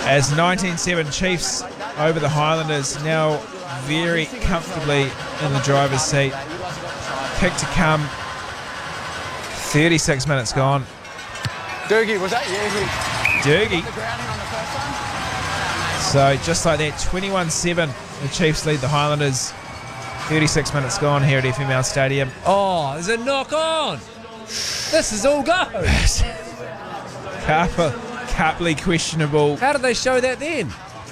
As 19-7 Chiefs over the Highlanders, now very comfortably in the driver's seat. Kick to come. 36 minutes gone. Doogie, was that you? Doogie. So just like that, 21-7, the Chiefs lead the Highlanders. 36 minutes gone here at FML Stadium. Oh, there's a knock on. This is all go. Copley questionable. How did they show that then?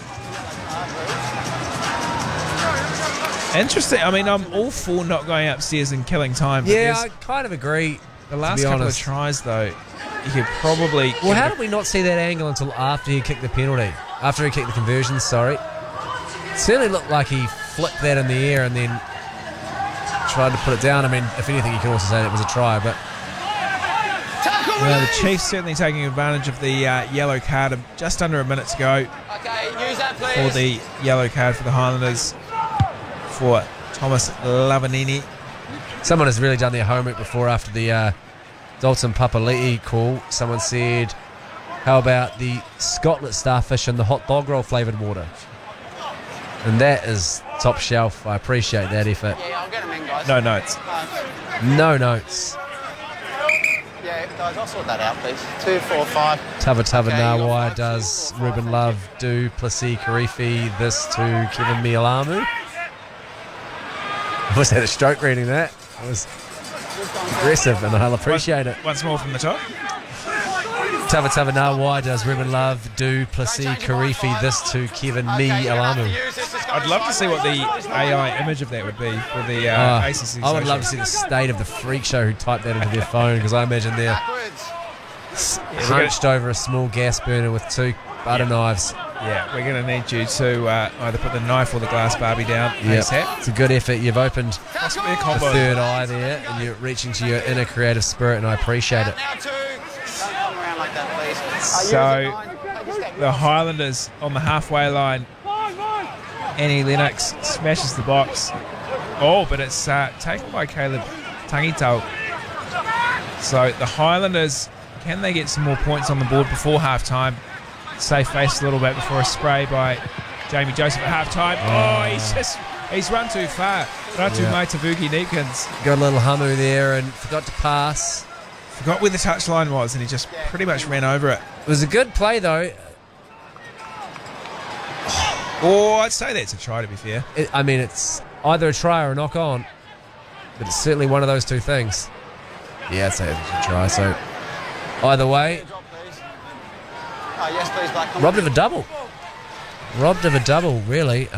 Interesting. I mean, I'm all for not going upstairs and killing time. Yeah, I kind of agree. The last couple of tries, though, you could probably... Well, how did we not see that angle until after he kicked the penalty? After he kicked the conversion, sorry. It certainly looked like he flipped that in the air and then tried to put it down. I mean, if anything, you can also say it was a try, but... Well, the Chiefs certainly taking advantage of the yellow card just under a minute to go. Okay, use that, please. For the yellow card for the Highlanders for Thomas Lavanini. Someone has really done their homework before after the Dalton Papali'i call. Someone said, how about the Scotlet starfish and the hot dog roll flavoured water? And that is top shelf. I appreciate that effort. Yeah, I'll get them in, guys. No notes. No notes. Yeah, guys, I'll sort that out, please. 2, 4, 5. Tava Tava Okay, Nawai does Ruben Love do Plessis Karifi this to Kevin Mialamu. I was had a stroke reading that. It was aggressive and I'll appreciate it. Once more from the top. Tava Tava Nawai does Ruben Love do Plessis Karifi this to Kevin Mialamu. I'd love to see what the AI image of that would be for the ACC. I would love to see the state of the freak show who typed that into their phone, because I imagine they're hunched over a small gas burner with 2 butter knives. Yeah, we're going to need you to either put the knife or the glass Barbie down. ASAP. It's a good effort. You've opened Possibly a the combo. third eye there, and you're reaching to your inner creative spirit, and I appreciate it. So, the Highlanders on the halfway line. Annie Lennox smashes the box. Oh, but it's taken by Caleb Tangitau. So, the Highlanders, can they get some more points on the board before half-time? Safe face a little bit before a spray by Jamie Joseph at half-time. Oh, he's run too far. Ratu Mai Tavuki Neepkins. Got a little hummu there and forgot to pass. Forgot where the touchline was, and he just pretty much ran over it. It was a good play, though. Oh, I'd say that's a try, to be fair. I mean, it's either a try or a knock-on, but it's certainly one of those two things. Yeah, I'd say it's a try, so either way, Yes, please, Black. robbed of a double. Robbed of a double, really.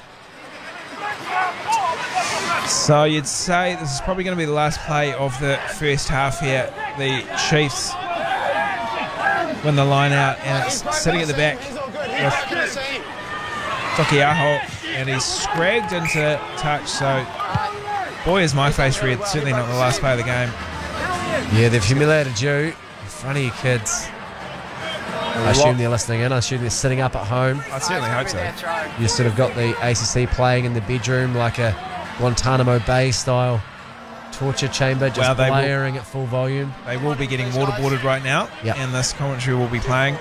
So you'd say this is probably going to be the last play of the first half here. The Chiefs win the line out, and it's sitting at the back with Tokiaho, and he's scragged into touch. So, boy, is my face red. Certainly not the last play of the game. Yeah, they've humiliated you in front of your kids. I assume they're listening in. I assume they're sitting up at home. I certainly hope so. You sort of got the ACC playing in the bedroom like a Guantanamo Bay style torture chamber, just blaring at full volume. They will be getting waterboarded right now, and this commentary will be playing.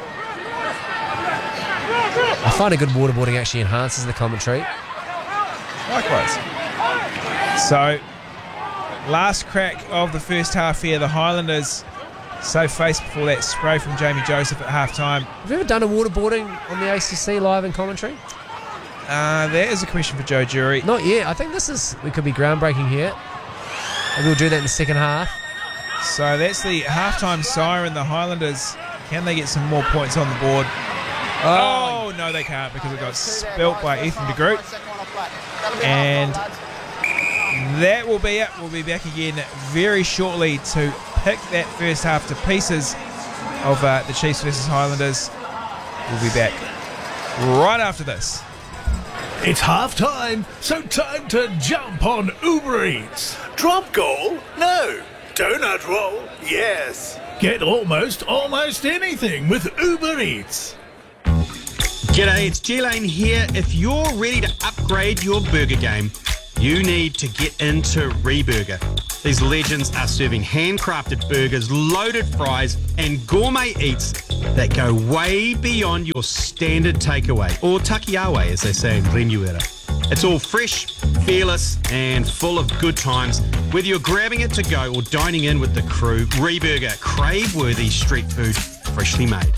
I find a good waterboarding actually enhances the commentary. Likewise. So, last crack of the first half here. The Highlanders save face before that spray from Jamie Joseph at half-time. Have you ever done a waterboarding on the ACC live in commentary? That is a question for Joe Jury. Not yet. I think we could be groundbreaking here. Maybe we'll do that in the second half. So that's the halftime siren. The Highlanders, can they get some more points on the board? Oh, no, they can't, because it got spilt by Ethan de Groot. And that will be it. We'll be back again very shortly to pick that first half to pieces of the Chiefs versus Highlanders. We'll be back right after this. It's half time, so time to jump on Uber Eats. Drop goal? No. Donut roll? Yes. Get almost anything with Uber Eats. G'day, it's G-Lane here. If you're ready to upgrade your burger game, you need to get into Reburger. These legends are serving handcrafted burgers, loaded fries, and gourmet eats that go way beyond your standard takeaway, or takiawe as they say in Remuera. It's all fresh, fearless, and full of good times. Whether you're grabbing it to go or dining in with the crew, Reburger, crave-worthy street food, freshly made.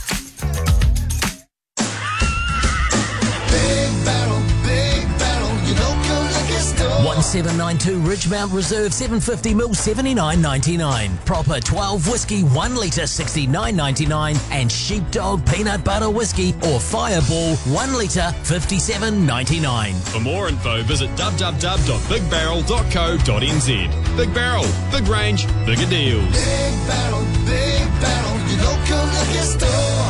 1792 Ridgemount Reserve 750ml 79.99. Proper 12 whiskey 1 litre 69.99 and Sheepdog peanut butter whiskey or Fireball 1 litre 57.99. For more info, visit www.bigbarrel.co.nz. Big Barrel, big range, bigger deals. Big Barrel, your local liquor store.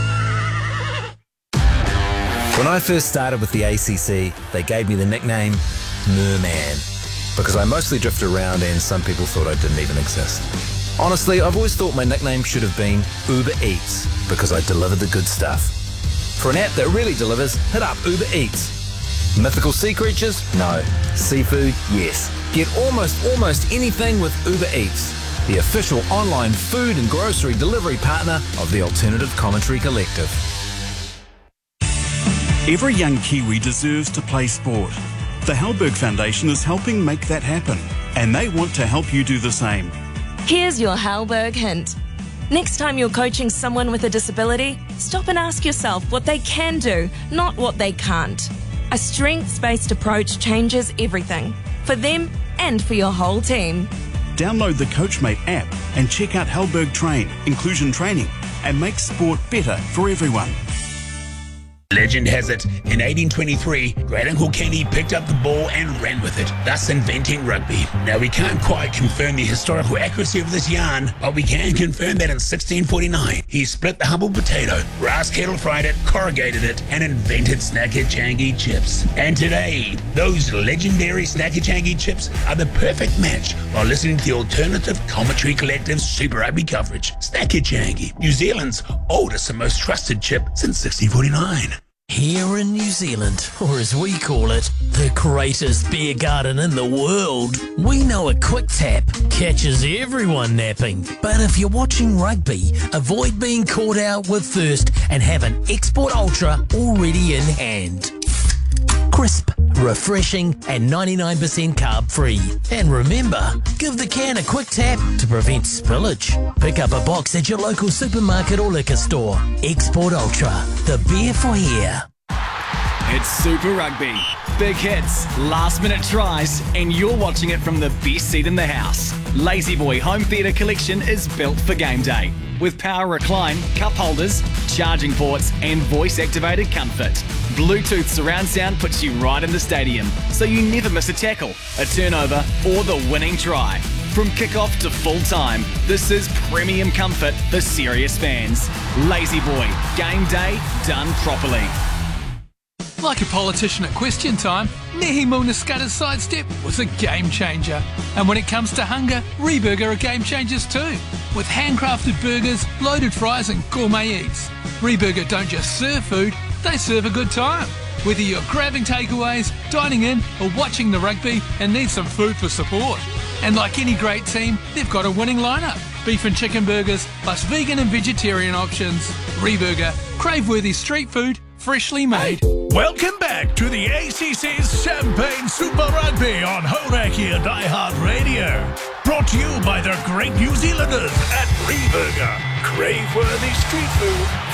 When I first started with the ACC, they gave me the nickname Merman, because I mostly drifted around and some people thought I didn't even exist. Honestly, I've always thought my nickname should have been Uber Eats, because I delivered the good stuff. For an app that really delivers, hit up Uber Eats. Mythical sea creatures? No. Seafood? Yes. Get almost anything with Uber Eats, the official online food and grocery delivery partner of the Alternative Commentary Collective. Every young Kiwi deserves to play sport. The Halberg Foundation is helping make that happen, and they want to help you do the same. Here's your Halberg hint. Next time you're coaching someone with a disability, stop and ask yourself what they can do, not what they can't. A strengths-based approach changes everything, for them and for your whole team. Download the Coachmate app and check out Halberg Train, inclusion training, and make sport better for everyone. Legend has it, in 1823, Great Uncle Kenny picked up the ball and ran with it, thus inventing rugby. Now, we can't quite confirm the historical accuracy of this yarn, but we can confirm that in 1649, he split the humble potato, brass kettle fried it, corrugated it, and invented Snackachangi chips. And today, those legendary Snackachangi chips are the perfect match while listening to the Alternative Commentary Collective's Super Rugby coverage. Snackachangi, New Zealand's oldest and most trusted chip since 1649. Here in New Zealand, or as we call it, the greatest beer garden in the world, we know a quick tap catches everyone napping. But if you're watching rugby, avoid being caught out with thirst and have an Export Ultra already in hand. Crisp, refreshing, and 99% carb free. And remember, give the can a quick tap to prevent spillage. Pick up a box at your local supermarket or liquor store. Export Ultra, the beer for here. It's Super Rugby. Big hits, last minute tries, and you're watching it from the best seat in the house. Lazy Boy Home Theatre Collection is built for game day. With power recline, cup holders, charging ports, and voice-activated comfort. Bluetooth surround sound puts you right in the stadium, so you never miss a tackle, a turnover, or the winning try. From kick-off to full-time, this is premium comfort for serious fans. Lazy Boy, game day done properly. Like a politician at question time, Nehi Mulnaskata's sidestep was a game changer. And when it comes to hunger, Reburger are game changers too. With handcrafted burgers, loaded fries and gourmet eats. Reburger don't just serve food, they serve a good time. Whether you're grabbing takeaways, dining in or watching the rugby and need some food for support. And like any great team, they've got a winning lineup. Beef and chicken burgers, plus vegan and vegetarian options. Reburger, crave-worthy street food, freshly made. Welcome back to the ACC's Champagne Super Rugby on Hauraki and iHeart Radio. Brought to you by the great New Zealanders at Reburger. Crave-worthy street food,